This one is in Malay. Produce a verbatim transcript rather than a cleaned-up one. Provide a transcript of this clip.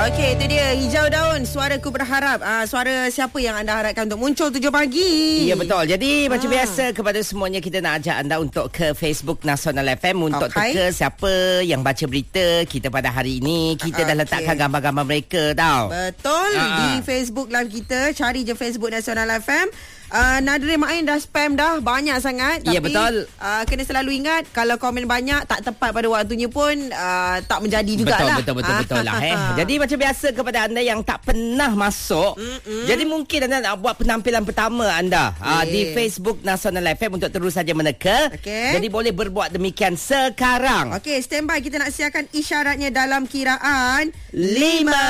Okey, itu dia Hijau Daun. Suaraku berharap. Uh, suara siapa yang anda harapkan untuk muncul tujuh pagi? Ya, betul. Jadi, ha. macam biasa kepada semuanya, kita nak ajak anda untuk ke Facebook Nasional F M untuk okay. teka siapa yang baca berita kita pada hari ini. Kita okay. dah letakkan gambar-gambar mereka tau. Betul. Ha. Di Facebook live kita, cari je Facebook Nasional F M. Uh, Nadri Main dah spam dah banyak sangat. Ya, tapi, betul. Uh, kena selalu ingat, kalau komen banyak tak tepat pada waktunya pun uh, tak menjadi jugalah. Betul, betul, betul, betul lah. Eh. Jadi macam biasa kepada anda yang tak pernah masuk, Mm-mm. jadi mungkin anda nak buat penampilan pertama anda okay. uh, di Facebook Nasional F M untuk terus saja meneka. Okay. Jadi boleh berbuat demikian sekarang. Okey, standby, kita nak siarkan isyaratnya dalam kiraan lima